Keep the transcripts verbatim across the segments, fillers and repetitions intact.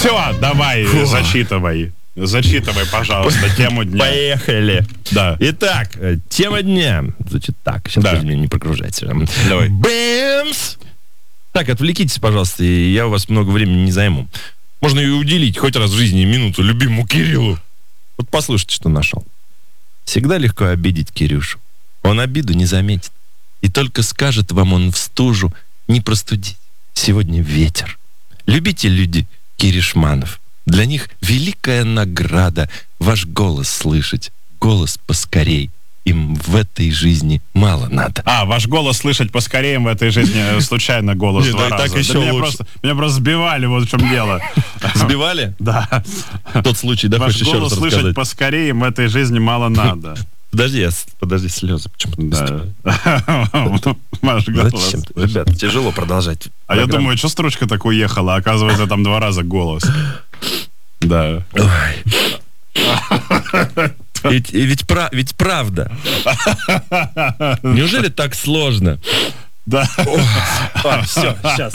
Все, давай, Фу. зачитывай. Зачитывай, пожалуйста, тему дня. Поехали. Да. Итак, тема дня. Значит так, сейчас да. меня не прогружайте. Давай. Бэмс! Так, отвлекитесь, пожалуйста, и я у вас много времени не займу. Можно и уделить хоть раз в жизни минуту любимому Кириллу. Вот послушайте, что нашел. Всегда легко обидеть Кирюшу. Он обиду не заметит. И только скажет вам он в стужу: не простудить. Сегодня ветер. Любите люди Киришманов. Для них великая награда ваш голос слышать. Голос поскорей. Им в этой жизни мало надо. А, ваш голос слышать поскорее в этой жизни случайно голос два раза. Так еще лучше. Меня просто сбивали, вот в чем дело. Сбивали? Да. Тот случай, да, хочешь еще раз рассказать? Ваш голос слышать поскорее в этой жизни мало надо. Подожди, я, подожди, слезы почему-то. Да. Ваш голос. Зачем? Ребят, тяжело продолжать. А я думаю, что строчка так уехала, а оказывается, там два раза голос. Да. Ведь, ведь, ведь правда. Неужели так сложно? Да. А, все, сейчас.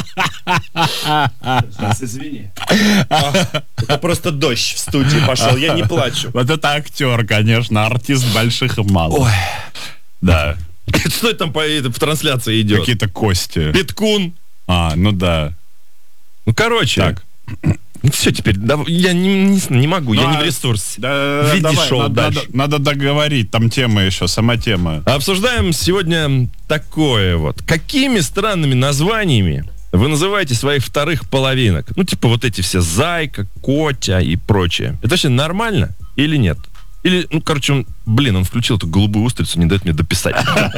Сейчас, извини. А, это просто дождь в студии пошел, я не плачу. Вот это актер, конечно, артист больших и малых. Ой. Да. Что это там по, это, в трансляции идет? Какие-то кости. Питкун. А, ну да. Ну, короче. Так. Ну, все, теперь, да, я не, не, не могу, ну, я не в ресурсе. Да, Веди давай, шоу надо, дальше. Надо, надо договорить, там тема еще, сама тема. Обсуждаем сегодня такое вот. Какими странными названиями вы называете своих вторых половинок? Ну, типа вот эти все Зайка, Котя и прочее. Это вообще нормально или нет? Или, ну, короче, он, блин, он включил эту голубую устрицу, не дает мне дописать.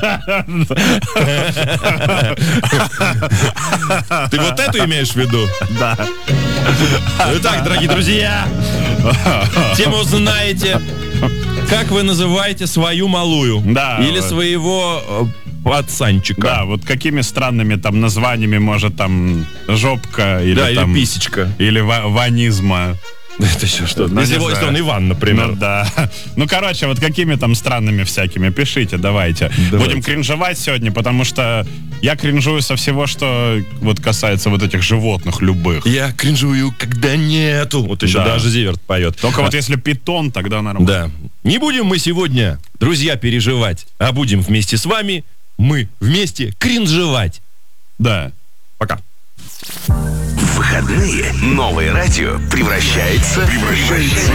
Ты вот эту имеешь в виду? Да. Итак, дорогие друзья, тему знаете. Как вы называете свою малую? Да. Или своего пацанчика? Да, вот какими странными там названиями, может, там, жопка или да, там... или писечка. Или ва- ванизма. Это еще что-то. Ну, если, если он Иван, например. Ну, да. Ну, короче, вот какими там странными всякими, пишите, давайте. давайте. Будем кринжевать сегодня, потому что я кринжую со всего, что вот касается вот этих животных любых. Я кринжую, когда нету. Вот еще да. даже Зиверт поет. Только а. вот если питон, тогда нормально. Да. Не будем мы сегодня, друзья, переживать, а будем вместе с вами, мы вместе кринжевать. Да. Пока. В выходные новое радио превращается, превращается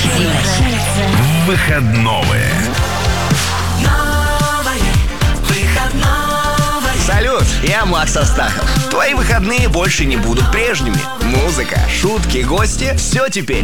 в выходное. Новое выходное. Салют, я Макс Астахов. Твои выходные больше не будут прежними. Музыка, шутки, гости — все теперь